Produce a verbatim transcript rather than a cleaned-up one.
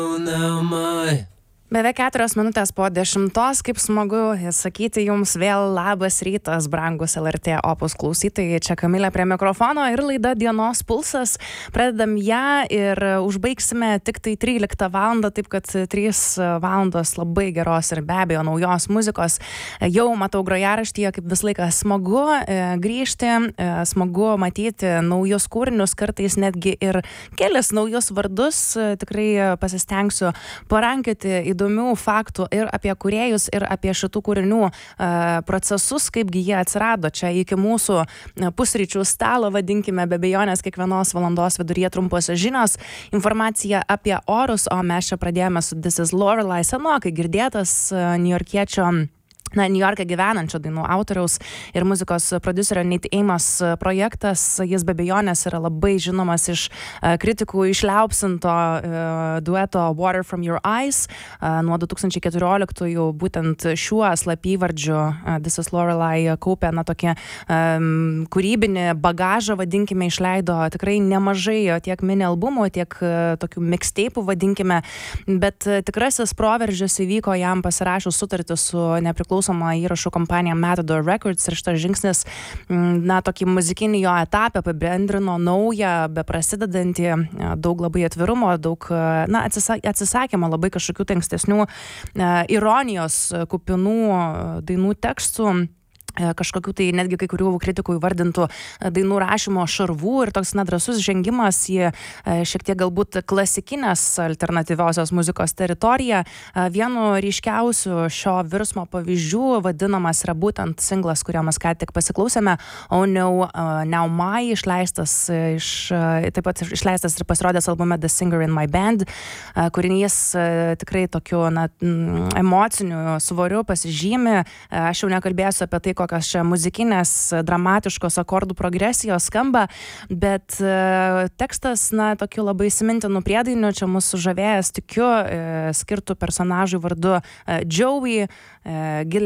namai. Beveik keturios minutės po dešimtos, kaip smagu sakyti jums vėl labas rytas, brangus L R T Opus klausytojai, čia Kamilė prie mikrofono ir laida Dienos pulsas. Pradedam ją ir užbaigsime tik tai tryliktą valandą, taip kad trys valandos labai geros ir be abejo naujos muzikos. Jau matau grojaraštyje, kaip vis laiką smagu grįžti, smagu matyti naujus kūrinius, kartais netgi ir kelis naujus vardus. Tikrai pasistengsiu parankioti įdomių įdomių faktų ir apie kūrėjus, ir apie šitų kūrinių uh, procesus, kaipgi jie atsirado čia iki mūsų pusryčių stalo, vadinkime, be abejonės kiekvienos valandos viduryje trumposios žinios, informacija apie orus, o mes čia pradėjome su This is Lorelai, senokai girdėtas uh, niujorkiečio Na, Niujorke gyvenančio dainų autoriaus ir muzikos prodiuserio Nate Amos projektas. Jis be abejonės yra labai žinomas iš uh, kritikų išliaupsinto uh, dueto Water from Your Eyes. Uh, nuo du tūkstančiai keturioliktųjų būtent šiuo slapyvardžiu uh, This is Lorelai kaupė na tokį um, kūrybinį bagažą, vadinkime, išleido tikrai nemažai tiek mini albumų, tiek uh, tokių mixtape'ų, vadinkime, bet uh, tikrasis proveržis įvyko jam pasirašius sutartį su nepriklausomą įrašų kompanija Matador Records ir šitas žingsnis, na, tokį muzikinį jo etapą apibendrino naują, beprasidedantį, daug labai atvirumo, daug, na, atsisakėma labai kažkokių tai ankstesnių ironijos kupinų dainų tekstų, kažkokių tai netgi kai kurių kritikų įvardintų dainų rašymo šarvų ir toks nedrąsus žengimas į šiek tiek galbūt klasikinės alternatyviosios muzikos teritoriją. Vienu ryškiausių šio virsmo pavyzdžių vadinamas yra būtent singlas, kurio mes ką tik pasiklausėme, Oh No, Now My, išleistas, iš, taip pat išleistas ir pasirodęs albume The Singer in My Band. Kūrinys tikrai tokiu na, emociniu svoriu pasižymi. Aš jau nekalbėsiu apie tai, kokios čia muzikinės, dramatiškos akordų progresijos skamba, bet uh, tekstas, na, tokiu labai įsimintinų priedainių, čia mūsų sužavėjęs, tikiu, uh, skirtų personažui vardu uh, Joey, uh,